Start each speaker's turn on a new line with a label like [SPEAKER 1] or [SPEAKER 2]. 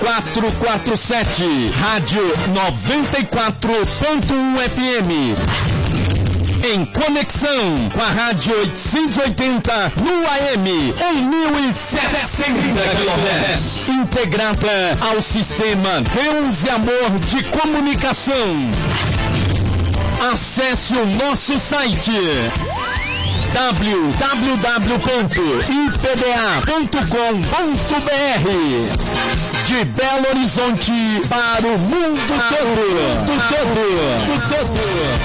[SPEAKER 1] 447, Rádio 94.1 FM. Em conexão com a Rádio 880 no AM 1060 kHz. Integrada ao sistema Deus e Amor de Comunicação. Acesse o nosso site www.ipda.com.br. De Belo Horizonte para o mundo todo.